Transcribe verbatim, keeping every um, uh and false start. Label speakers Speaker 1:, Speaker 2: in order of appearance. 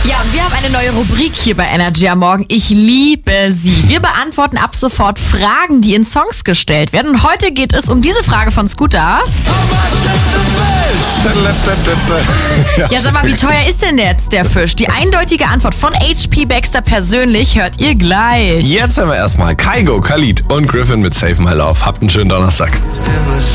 Speaker 1: Ja, und wir haben eine neue Rubrik hier bei Energy am Morgen. Ich liebe sie. Wir beantworten ab sofort Fragen, die in Songs gestellt werden. Und heute geht es um diese Frage von Scooter. Ja, sag mal, wie teuer ist denn jetzt der Fisch? Die eindeutige Antwort von H P Baxter persönlich hört ihr gleich.
Speaker 2: Jetzt hören wir erstmal Kygo, Khalid und Griffin mit Save My Love. Habt einen schönen Donnerstag.